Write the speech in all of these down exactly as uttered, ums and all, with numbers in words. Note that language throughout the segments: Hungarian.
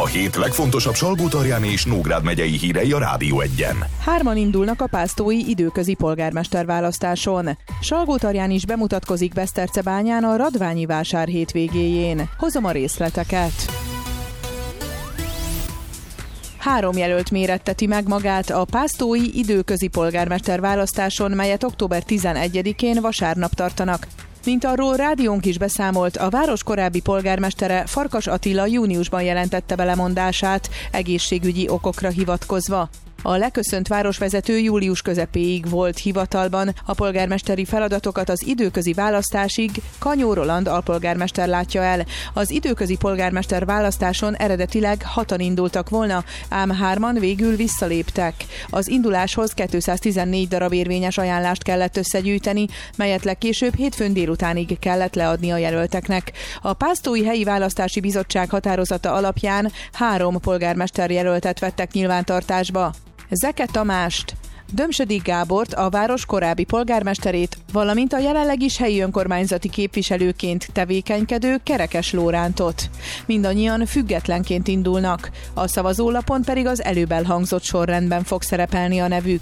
hét legfontosabb Salgótarjáni és Nógrád megyei hírei a Rádió Egyen. Hárman indulnak a pásztói időközi polgármesterválasztáson. Salgótarján is bemutatkozik Besztercebányán a Radványi vásár hétvégéjén. Hozom a részleteket. Három jelölt méretteti meg magát a pásztói időközi polgármesterválasztáson, melyet október tizenegyedikén vasárnap tartanak. Mint arról rádiónk is beszámolt, a város korábbi polgármestere, Farkas Attila júniusban jelentette be lemondását, egészségügyi okokra hivatkozva. A leköszönt városvezető július közepéig volt hivatalban, a polgármesteri feladatokat az időközi választásig Kanyó Roland alpolgármester látja el. Az időközi polgármester választáson eredetileg hatan indultak volna, ám hárman végül visszaléptek. Az induláshoz kétszáztizennégy darab érvényes ajánlást kellett összegyűjteni, melyet legkésőbb hétfőn délutánig kellett leadni a jelölteknek. A Pásztói Helyi Választási Bizottság határozata alapján három polgármester jelöltet vettek nyilvántartásba. Zeke Tamást, Dömsödi Gábort, a város korábbi polgármesterét, valamint a jelenleg is helyi önkormányzati képviselőként tevékenykedő Kerekes Lórántot. Mindannyian függetlenként indulnak, a szavazólapon pedig az előbb elhangzott sorrendben fog szerepelni a nevük.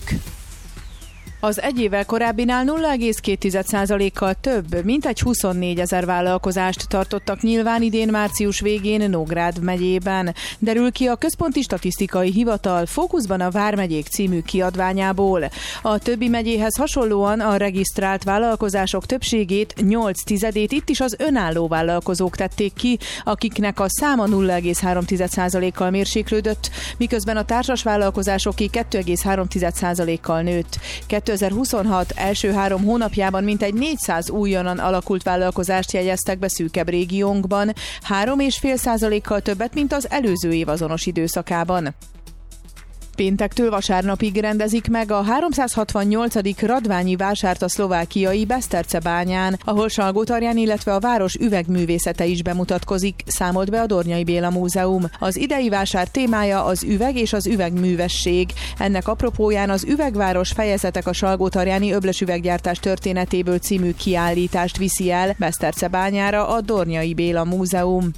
Az egy évvel korábbinál nulla egész két százalékkal több, mintegy huszonnégyezer vállalkozást tartottak nyilván idén március végén Nógrád megyében. Derül ki a Központi Statisztikai Hivatal Fókuszban a Vármegyék című kiadványából. A többi megyéhez hasonlóan a regisztrált vállalkozások többségét, nyolc tizedét itt is az önálló vállalkozók tették ki, akiknek a száma nulla egész három százalékkal mérséklődött, miközben a társas vállalkozásoké kettő egész három százalékkal nőtt. kétezer-huszonhat első három hónapjában mintegy négyszáz újonnan alakult vállalkozást jegyeztek be szűkebb régiónkban, három egész öt százalékkal többet, mint az előző év azonos időszakában. Péntektől vasárnapig rendezik meg a háromszázhatvannyolcadik Radványi vásárt a szlovákiai Besztercebányán, ahol Salgótarján, illetve a város üvegművészete is bemutatkozik, számolt be a Dornyai Béla Múzeum. Az idei vásár témája az üveg és az üvegművesség. Ennek apropóján az Üvegváros fejezetek a salgótarjáni öblös üveggyártás történetéből című kiállítást viszi el Besztercebányára a Dornyai Béla Múzeum.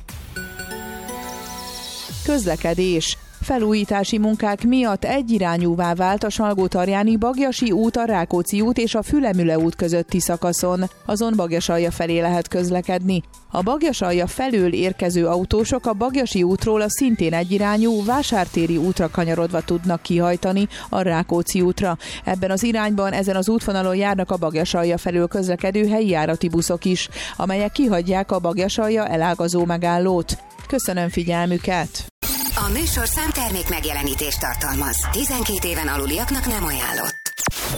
Közlekedés. Felújítási munkák miatt egyirányúvá vált a Salgótarjáni Bagyasi út, a Rákóczi út és a Fülemüle út közötti szakaszon, azon Bagyasalja felé lehet közlekedni. A Bagyasalja felől érkező autósok a Bagyasi útról a szintén egyirányú Vásártéri útra kanyarodva tudnak kihajtani a Rákóczi útra. Ebben az irányban ezen az útvonalon járnak a Bagyasalja felől közlekedő helyi járati buszok is, amelyek kihagyják a Bagyasalja elágazó megállót. Köszönöm figyelmüket! A műsorszám termék megjelenítést tartalmaz. tizenkét éven aluliaknak nem ajánlott.